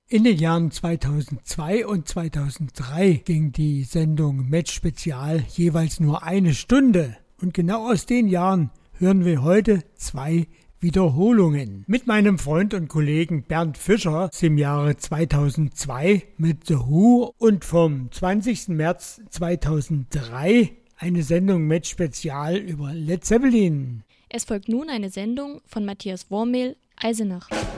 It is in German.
In den Jahren 2002 und 2003 ging die Sendung Match Spezial jeweils nur 1 Stunde. Und genau aus den Jahren hören wir heute 2 Wiederholungen. Mit meinem Freund und Kollegen Bernd Fischer ist im Jahre 2002 mit The Who und vom 20. März 2003 eine Sendung Match Spezial über Led Zeppelin. Es folgt nun eine Sendung von Matthias Wormel, Eisenach.